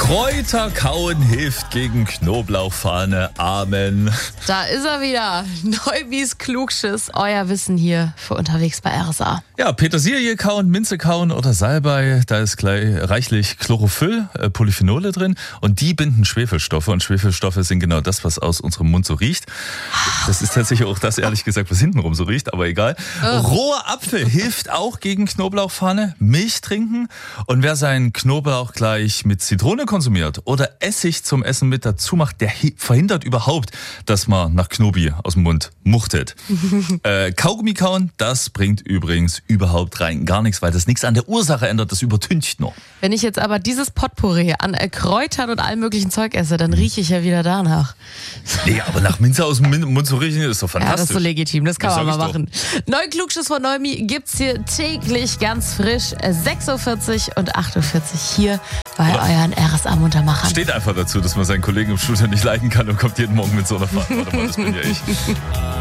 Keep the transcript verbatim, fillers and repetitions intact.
Kräuter kauen hilft gegen Knoblauchfahne. Amen. Da ist er wieder. Neubis Klugschiss. Euer Wissen hier für unterwegs bei R S A. Ja, Petersilie kauen, Minze kauen oder Salbei. Da ist gleich reichlich Chlorophyll, äh, Polyphenole drin. Und die binden Schwefelstoffe. Und Schwefelstoffe sind genau das, was aus unserem Mund so riecht. Das ist tatsächlich auch das, ehrlich gesagt, was hintenrum so riecht. Aber egal. Oh. Roher Apfel hilft auch gegen Knoblauchfahne. Milch trinken. Und wer seinen Knoblauch gleich mit Zitrone konsumiert oder Essig zum Essen mit dazu macht, der verhindert überhaupt, dass man nach Knobi aus dem Mund muchtet. äh, Kaugummi kauen, das bringt übrigens überhaupt rein gar nichts, weil das nichts an der Ursache ändert, das übertüncht nur. Wenn ich jetzt aber dieses Potpourri an äh, Kräutern und allem möglichen Zeug esse, dann rieche ich ja wieder danach. Nee, aber nach Minze aus dem Mund zu riechen ist doch fantastisch. Ja, das ist so legitim, das kann das man mal machen. Doch. Neuen Klugschiss von Neumi gibt's hier täglich ganz frisch, sechs Uhr vierzig und acht Uhr vierzig hier bei oder euren R S A-Muntermachern. Steht einfach dazu, dass man seinen Kollegen im Studio nicht leiden kann und kommt jeden Morgen mit so einer Fahrt. Warte mal, das bin ja ich.